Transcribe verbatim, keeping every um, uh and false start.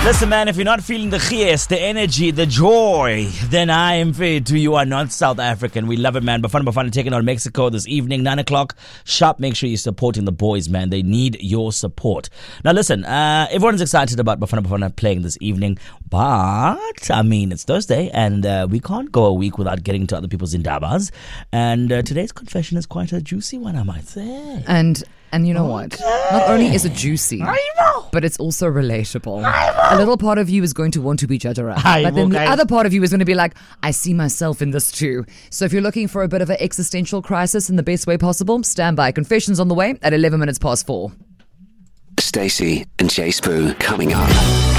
Listen, man, if you're not feeling the chies, the energy, the joy, then I am fed to you are not South African. We love it, man. Bafana Bafana taking on Mexico this evening, nine o'clock sharp. Make sure you're supporting the boys, man. They need your support. Now, listen, uh, everyone's excited about Bafana Bafana playing this evening, but, I mean, it's Thursday, and uh, we can't go a week without getting to other people's indabas. And uh, today's confession is quite a juicy one, I might say. And and you know Okay. what? Not only is it juicy, I know. but it's also relatable. A little part of you is going to want to be Jajara, I but then know, the guys. other part of you is going to be like, I see myself in this too. So if you're looking for a bit of an existential crisis in the best way possible, stand by. Confessions on the way at eleven minutes past four. Stacey and Jay Spoo coming up.